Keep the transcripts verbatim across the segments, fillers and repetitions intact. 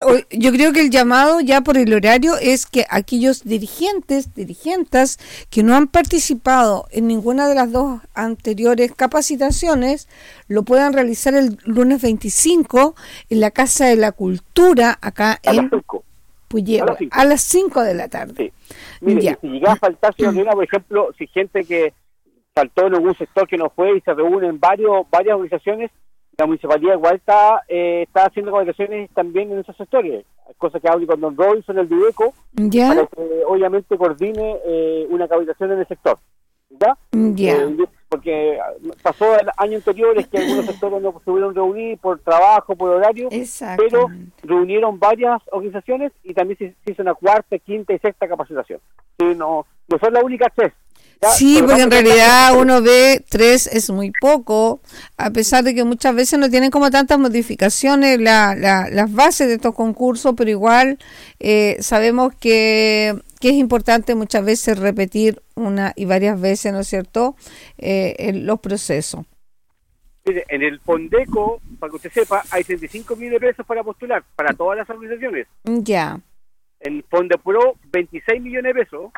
yo creo que el llamado ya por el horario es que aquellos dirigentes, dirigentes que no han participado en ninguna de las dos anteriores capacitaciones lo puedan realizar el lunes veinticinco en la Casa de la Cultura, acá a en las cinco. Puyehue, a las cinco de la tarde. Sí. Mire, Ya. si llega a faltar, señora, por ejemplo, si gente que faltó en algún sector que no fue y se reúnen varios, varias organizaciones, la municipalidad igual está eh, está haciendo comunicaciones también en esos sectores, cosa que hablé con don Robinson, el Dideco, ¿Ya? para que obviamente coordine eh, una capacitación en el sector, ¿ya? Ya. Eh, porque pasó el año anterior es que algunos sectores no se pudieron reunir por trabajo, por horario, Exacto. pero reunieron varias organizaciones y también se, se hizo una cuarta, quinta y sexta capacitación. Sí, no, no son las únicas tres. ¿Ya? Sí, Pero porque en vamos a realidad uno ve tres es muy poco, a pesar de que muchas veces no tienen como tantas modificaciones la, la, las bases de estos concursos, pero igual eh, sabemos que, que es importante muchas veces repetir una y varias veces, ¿no es cierto?, eh, en los procesos. Mire, en el Fondeco, para que usted sepa, hay treinta y cinco mil de pesos para postular, para todas las organizaciones. Ya, En el Fondepro, veintiséis millones de pesos.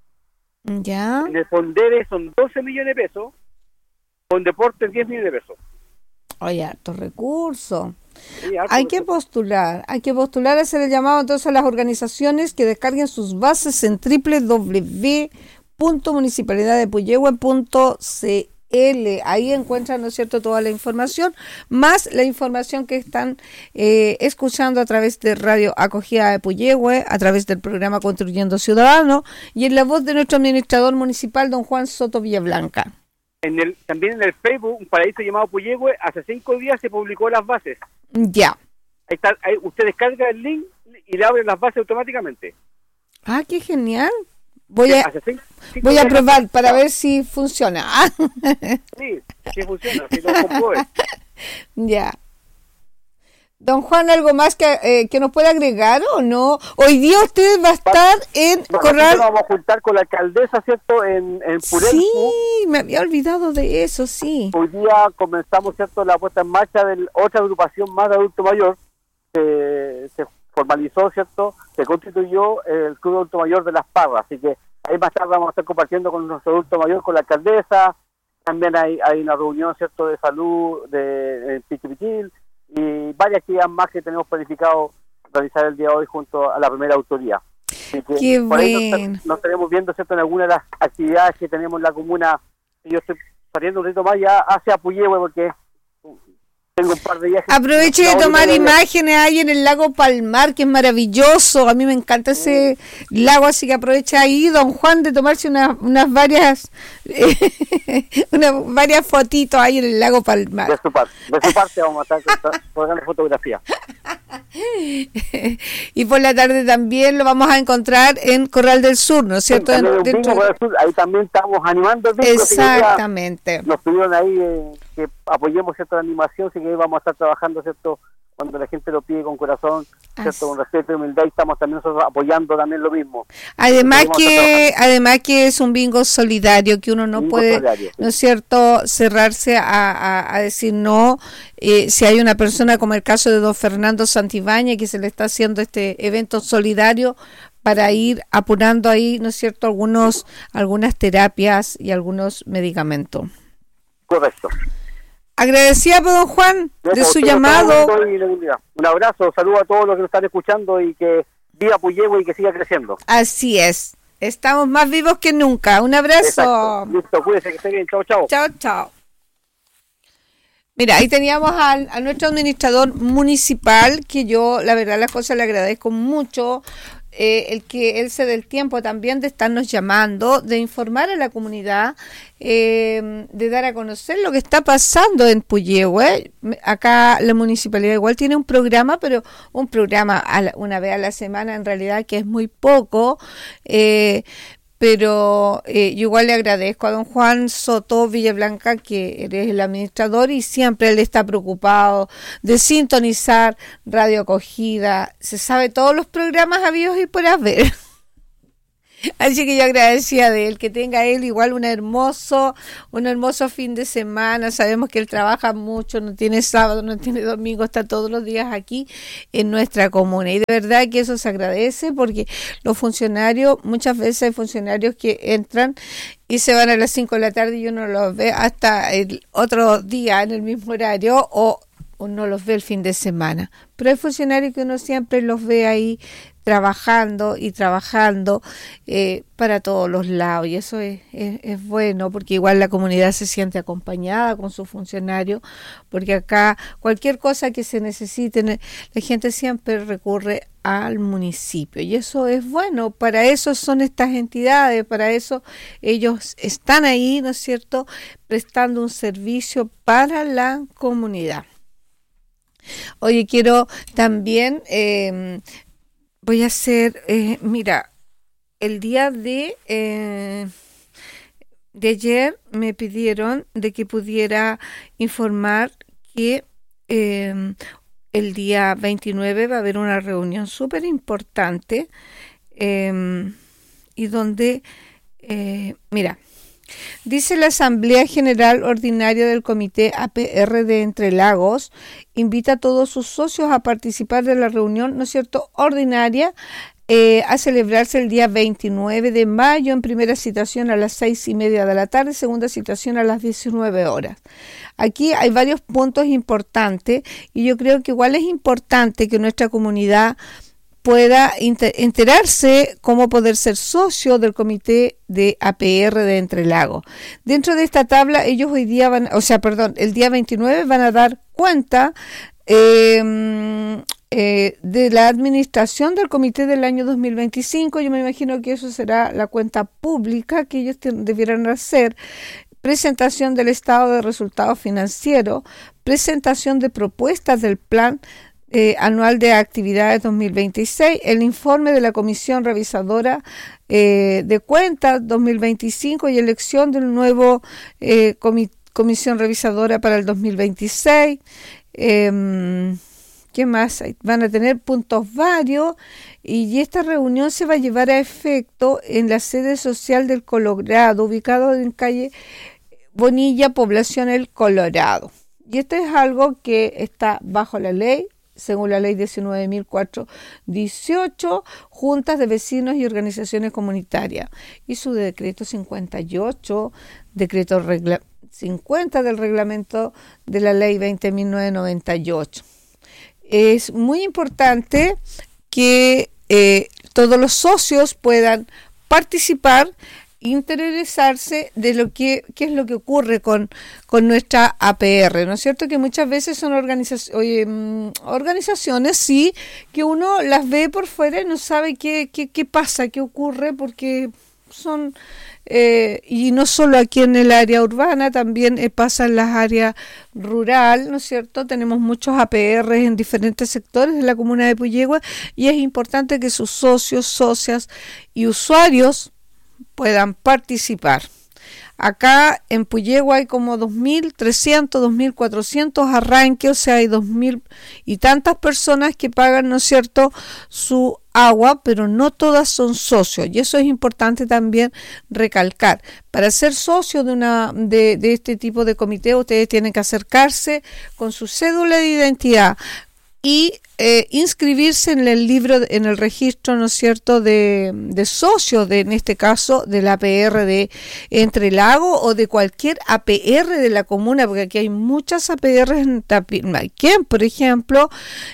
ya. En el Fondere son doce millones de pesos. Fondeporte, diez millones de pesos. Oye, hartos recursos. Sí, harto Hay que recurso. postular, hay que postular, hacer el llamado entonces a las organizaciones que descarguen sus bases en doble u doble u doble u punto municipalidad de puyehue punto c l. Ahí encuentran, ¿no es cierto?, toda la información, más la información que están eh, escuchando a través de Radio Acogida de Puyehue, a través del programa Construyendo Ciudadano, y en la voz de nuestro administrador municipal, don Juan Soto Villablanca. En el, también en el Facebook, un paraíso llamado Puyehue, hace cinco días se publicó las bases. Ya. Ahí está, ahí usted descarga el link y le abren las bases automáticamente. Ah, qué genial. Voy a, Hace cinco, cinco voy a días probar las- para ver si funciona. Ah, Sí, sí funciona, si lo compruebe. ya. Don Juan, ¿algo más que, eh, que nos pueda agregar o no? Hoy día usted va a estar en Nosotros Corral. nos vamos a juntar con la alcaldesa, ¿cierto? En, en Purelcu. Sí, me había olvidado de eso, sí. Hoy día comenzamos, ¿cierto?, la puesta en marcha de otra agrupación más de adulto mayor. Se, se formalizó, ¿cierto?, se constituyó el Club Adulto Mayor de Las Parras. Así que ahí más tarde vamos a estar compartiendo con nuestro adulto mayor, con la alcaldesa. También hay, hay una reunión, ¿cierto?, de salud de, de Pichipichil y varias actividades más que tenemos planificado realizar el día de hoy junto a la primera autoridad. Así que Qué por ahí nos, bueno. nos estaremos viendo, ¿cierto?, en alguna de las actividades que tenemos en la comuna. Yo estoy saliendo un poquito más ya hacia Puyehue porque tengo un par de viajes. Aproveche de Una tomar hora y media. imágenes ahí en el lago Palmar, que es maravilloso. A mí me encanta ese lago, así que aprovecha ahí, don Juan, de tomarse unas unas varias eh, unas varias fotitos ahí en el lago De Palmar. su parte, de su parte vamos a estar colgando fotografía. Y por la tarde también lo vamos a encontrar en Corral del Sur, ¿no es cierto? También un Dentro- bingo por el sur, ahí también estamos animando el bingo, así que ya Exactamente. nos pidieron ahí eh, que apoyemos cierta animación, así que vamos a estar trabajando, ¿cierto?, cuando la gente lo pide con corazón, ¿cierto?, Así. con respeto y humildad, y estamos también nosotros apoyando también lo mismo. Además Vamos a estar que trabajando. además que es un bingo solidario, que uno no Bingo puede, solidario, sí. ¿no es cierto?, cerrarse a, a, a decir no. Eh, si hay una persona como el caso de don Fernando Santibáñez, que se le está haciendo este evento solidario para ir apurando ahí, ¿no es cierto?, algunos algunas terapias y algunos medicamentos. Correcto. Agradecida por don Juan de Eso, su usted lo llamado. está viendo y le bendiga. Un abrazo, saludo a todos los que nos están escuchando y que viva Puyehue y que siga creciendo. Así es. Estamos más vivos que nunca. Un abrazo. Exacto. Listo, cuídese, que esté bien. Chao, chao. Chao, chao. Mira, ahí teníamos al, a nuestro administrador municipal, que yo, la verdad, las cosas le agradezco mucho, eh, el que él se dé el tiempo también de estarnos llamando, de informar a la comunidad, eh, de dar a conocer lo que está pasando en Puyehue. Acá la municipalidad igual tiene un programa, pero un programa a la, una vez a la semana en realidad, que es muy poco, eh, pero eh, yo igual le agradezco a don Juan Soto Villablanca, que eres el administrador, y siempre él está preocupado de sintonizar Radio Acogida. Se sabe todos los programas habidos y por haber. Así que yo agradecía de él, que tenga él igual un hermoso, un hermoso fin de semana. Sabemos que él trabaja mucho, no tiene sábado, no tiene domingo, está todos los días aquí en nuestra comuna. Y de verdad que eso se agradece porque los funcionarios, muchas veces hay funcionarios que entran y se van a las cinco de la tarde y uno los ve hasta el otro día en el mismo horario o uno los ve el fin de semana. Pero hay funcionarios que uno siempre los ve ahí trabajando y trabajando eh, para todos los lados, y eso es, es, es bueno porque igual la comunidad se siente acompañada con sus funcionarios, porque acá cualquier cosa que se necesite, la gente siempre recurre al municipio y eso es bueno. Para eso son estas entidades, para eso ellos están ahí, ¿no es cierto?, prestando un servicio para la comunidad. Oye, quiero también eh, voy a hacer, eh, mira, el día de, eh, de ayer me pidieron de que pudiera informar que eh, el día veintinueve va a haber una reunión súper importante eh, y donde, eh, mira, dice la Asamblea General Ordinaria del Comité A P R de Entre Lagos, invita a todos sus socios a participar de la reunión, ¿no es cierto?, ordinaria, eh, a celebrarse el día veintinueve de mayo, en primera citación a las seis y media de la tarde, segunda citación a las diecinueve horas. Aquí hay varios puntos importantes y yo creo que igual es importante que nuestra comunidad pueda enterarse cómo poder ser socio del comité de A P R de Entre Lagos. Dentro de esta tabla, ellos hoy día van, o sea, perdón, el día veintinueve van a dar cuenta eh, eh, de la administración del comité del año dos mil veinticinco. Yo me imagino que eso será la cuenta pública que ellos te, debieran hacer. Presentación del estado de resultados financieros, presentación de propuestas del plan Eh, anual de actividades dos mil veintiséis, el informe de la Comisión Revisadora eh, de Cuentas dos mil veinticinco y elección del nuevo eh, comi- Comisión Revisadora para el dos mil veintiséis. Eh, ¿Qué más? Van a tener puntos varios y esta reunión se va a llevar a efecto en la sede social del Colorado, ubicado en calle Bonilla, población El Colorado. Y esto es algo que está bajo la ley, según la ley diecinueve mil cuatrocientos dieciocho, juntas de vecinos y organizaciones comunitarias, y su decreto cincuenta y ocho, decreto regla, cincuenta del reglamento de la ley veinte mil novecientos noventa y ocho. Es muy importante que eh, todos los socios puedan participar, interiorizarse de lo que qué es lo que ocurre con, con nuestra A P R, ¿no es cierto? Que muchas veces son organiza- oye, organizaciones, sí, que uno las ve por fuera y no sabe qué, qué, qué pasa, qué ocurre, porque son, eh, y no solo aquí en el área urbana, también eh, pasa en las áreas rural, ¿no es cierto? Tenemos muchos A P R en diferentes sectores de la comuna de Puyehue y es importante que sus socios, socias y usuarios puedan participar. Acá en Puyehue hay como dos mil trescientos, dos mil cuatrocientos arranques, o sea, hay dos mil y tantas personas que pagan, ¿no es cierto?, su agua, pero no todas son socios, y eso es importante también recalcar. Para ser socio de una de, de este tipo de comité, ustedes tienen que acercarse con su cédula de identidad y eh, inscribirse en el libro, en el registro, ¿no es cierto?, de, de socios, de, en este caso, de la A P R de Entre Lagos o de cualquier A P R de la comuna, porque aquí hay muchas A P R en Pilmaiquén, por ejemplo,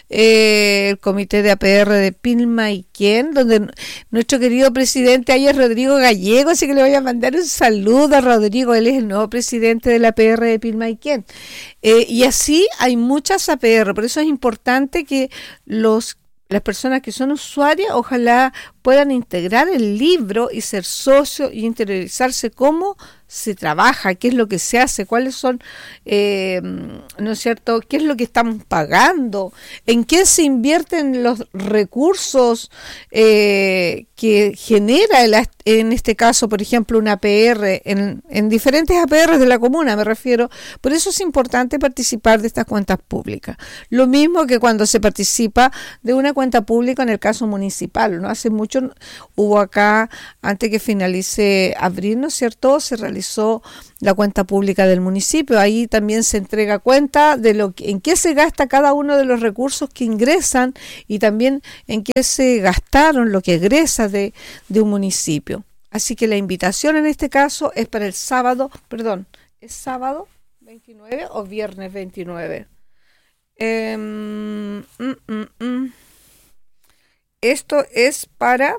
eh, el comité de A P R de Pilmaiquén, donde nuestro querido presidente ahí es Rodrigo Gallego, así que le voy a mandar un saludo a Rodrigo, él es el nuevo presidente de la A P R de Pilmaiquén. Eh, y así hay muchas A P R, por eso es importante que los las personas que son usuarias ojalá puedan integrar el libro y ser socios y interiorizarse como se trabaja, qué es lo que se hace, cuáles son, eh, ¿no es cierto?, qué es lo que estamos pagando, en qué se invierten los recursos eh, que genera el, en este caso, por ejemplo, una A P R, en, en diferentes A P R de la comuna me refiero. Por eso es importante participar de estas cuentas públicas. Lo mismo que cuando se participa de una cuenta pública en el caso municipal, ¿no? Hace mucho hubo acá, antes que finalice abril, ¿no es cierto?, se realizó la cuenta pública del municipio. Ahí también se entrega cuenta de lo que, en qué se gasta cada uno de los recursos que ingresan y también en qué se gastaron lo que egresa de, de un municipio. Así que la invitación en este caso es para el sábado, perdón, ¿es sábado veintinueve o viernes veintinueve? Eh, mm, mm, mm. Esto es para...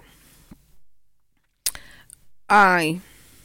Ay...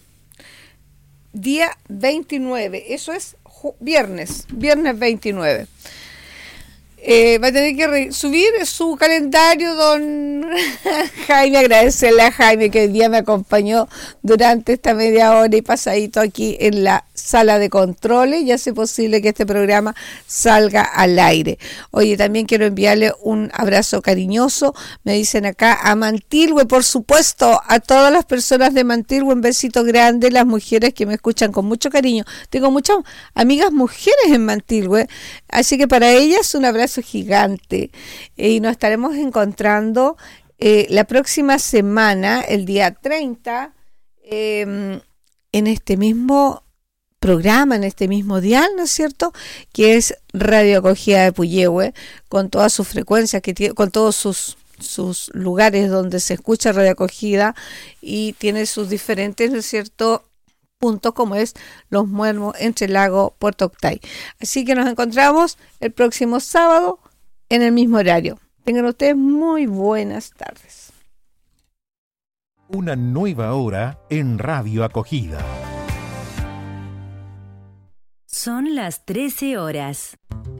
Día veintinueve, eso es ju- viernes, viernes veintinueve. Eh, va a tener que re- subir su calendario, don Jaime, agradecerle a Jaime que hoy día me acompañó durante esta media hora y pasadito aquí en la sala de controles y hace posible que este programa salga al aire. Oye, también quiero enviarle un abrazo cariñoso, me dicen acá, a Mantilhue, por supuesto, a todas las personas de Mantilhue, un besito grande, las mujeres que me escuchan con mucho cariño. Tengo muchas amigas mujeres en Mantilhue, así que para ellas un abrazo gigante eh, y nos estaremos encontrando eh, la próxima semana, el día treinta, eh, en este mismo programa, en este mismo dial, ¿no es cierto?, que es Radio Acogida de Puyehue, con todas sus frecuencias, que tiene, con todos sus sus lugares donde se escucha Radio Acogida y tiene sus diferentes, ¿no es cierto?, puntos, como es Los Muermos, Entrelagos, Puerto Octay. Así que nos encontramos el próximo sábado en el mismo horario. Tengan ustedes muy buenas tardes. Una nueva hora en Radio Acogida. Son las trece horas.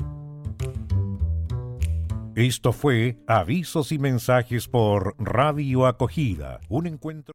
Esto fue Avisos y Mensajes por Radio Acogida, un encuentro.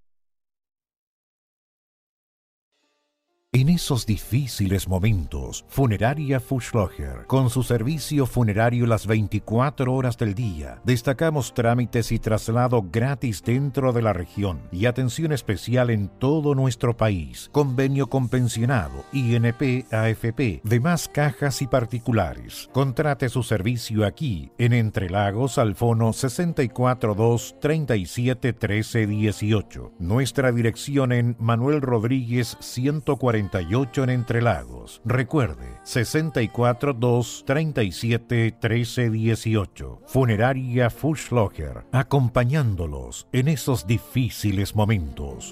En esos difíciles momentos, Funeraria Fuchslocher, con su servicio funerario las veinticuatro horas del día, destacamos trámites y traslado gratis dentro de la región y atención especial en todo nuestro país. Convenio con pensionado, I N P, A F P, demás cajas y particulares. Contrate su servicio aquí, en Entre Lagos, al fono sesenta y cuatro dos, treinta y siete, trece, dieciocho. Nuestra dirección en Manuel Rodríguez ciento cuarenta y ocho en Entre Lagos. Recuerde, sesenta y cuatro dos, treinta y siete, trece, dieciocho. Funeraria Fuchslocher, acompañándolos en esos difíciles momentos.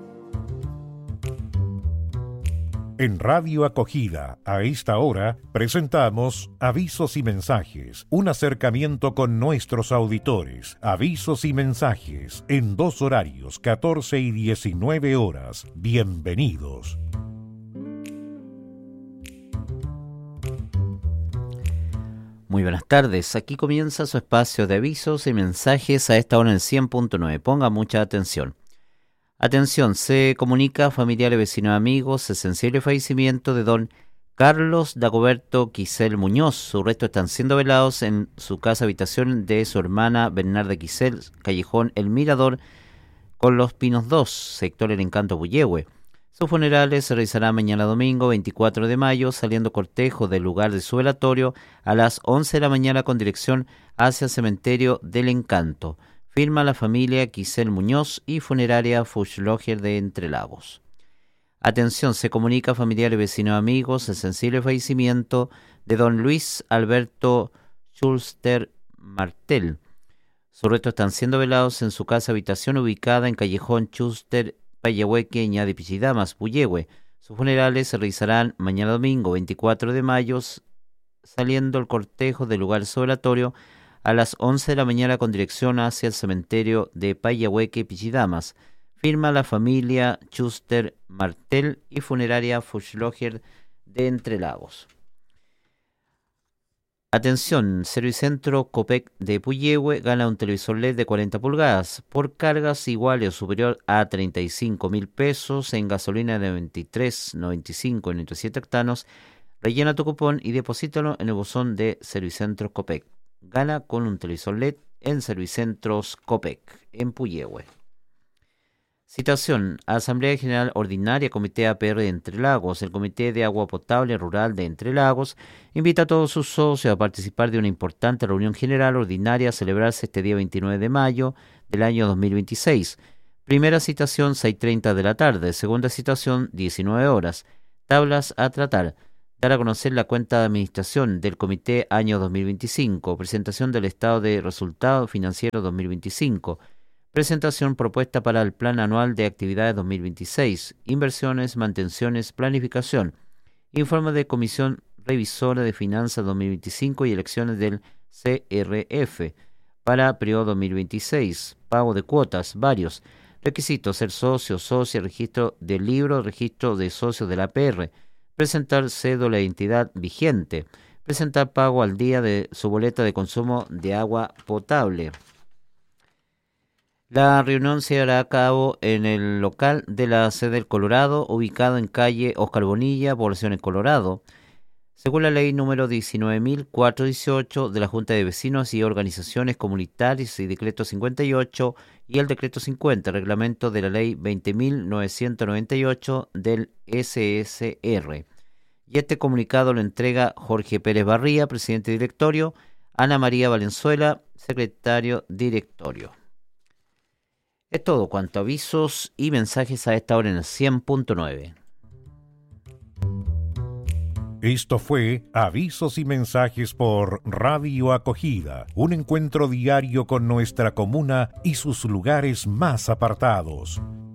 En Radio Acogida, a esta hora, presentamos Avisos y Mensajes, un acercamiento con nuestros auditores. Avisos y Mensajes, en dos horarios, catorce y diecinueve horas. Bienvenidos. Muy buenas tardes, aquí comienza su espacio de avisos y mensajes a esta hora en cien punto nueve. Ponga mucha atención. Atención, se comunica a familiares, vecinos, amigos, el sensible fallecimiento de don Carlos Dagoberto Quisel Muñoz. Sus restos están siendo velados en su casa habitación de su hermana Bernarda Quisel, callejón El Mirador, con los Pinos dos, sector El Encanto, Puyehue. Sus funerales se realizarán mañana domingo veinticuatro de mayo, saliendo cortejo del lugar de su velatorio a las once de la mañana con dirección hacia el cementerio del Encanto. Firma la familia Quisel Muñoz y funeraria Fuchslocher de Entre Lagos. Atención, se comunica a familiares, vecinos, amigos, el sensible fallecimiento de don Luis Alberto Schuster Martel. Sus restos están siendo velados en su casa habitación ubicada en callejón Schuster, Payahueque, Ñadi Pichidamas, Puyehue. Sus funerales se realizarán mañana domingo veinticuatro de mayo, saliendo el cortejo del lugar velatorio a las once de la mañana con dirección hacia el cementerio de Payahueque, Pichidamas. Firma la familia Schuster Martel y funeraria Fuchslocher de Entre Lagos. Atención, se comunica a familiares, vecinos, amigos, el sensible fallecimiento de don Luis Alberto Schuster Martel. Sus restos están siendo velados en su casa habitación ubicada en callejón Schuster, Payahueque, Ñadi Pichidamas, Puyehue. Sus funerales se realizarán mañana domingo veinticuatro de mayo, saliendo el cortejo del lugar velatorio a las once de la mañana con dirección hacia el cementerio de Payahueque, Pichidamas. Firma la familia Schuster Martel y funeraria Fuchslocher de Entre Lagos. Atención, Servicentro Copec de Puyehue gana un televisor L E D de cuarenta pulgadas por cargas iguales o superior a treinta y cinco mil pesos en gasolina de veintitrés noventa y cinco y noventa y siete octanos. Rellena tu cupón y deposítalo en el buzón de Servicentros Copec. Gana con un televisor L E D en Servicentros Copec en Puyehue. Citación: Asamblea General Ordinaria Comité A P R de Entre Lagos. El Comité de Agua Potable Rural de Entre Lagos invita a todos sus socios a participar de una importante reunión general ordinaria a celebrarse este día veintinueve de mayo del año dos mil veintiséis. Primera citación, seis y treinta de la tarde. Segunda citación, diecinueve horas. Tablas a tratar: dar a conocer la cuenta de administración del Comité año dos mil veinticinco, presentación del estado de resultados financieros dos mil veinticinco, presentación propuesta para el Plan Anual de Actividades dos mil veintiséis, inversiones, mantenciones, planificación, informe de Comisión Revisora de Finanzas dos mil veinticinco y elecciones del C R F para periodo dos mil veintiséis, pago de cuotas, varios, requisitos: ser socio, socia, registro del libro, registro de socios de la A P R, presentar cédula de identidad vigente, presentar pago al día de su boleta de consumo de agua potable. La reunión se hará a cabo en el local de la sede del Colorado, ubicado en calle Oscar Bonilla, población en Colorado, según la ley número diecinueve mil cuatrocientos dieciocho de la Junta de Vecinos y Organizaciones Comunitarias y decreto cincuenta y ocho y el decreto cincuenta, reglamento de la ley veinte mil novecientos noventa y ocho del S S R. Y este comunicado lo entrega Jorge Pérez Barría, presidente directorio, Ana María Valenzuela, secretario directorio. Es todo cuanto a avisos y mensajes a esta hora en el cien punto nueve. Esto fue Avisos y Mensajes por Radio Acogida, un encuentro diario con nuestra comuna y sus lugares más apartados.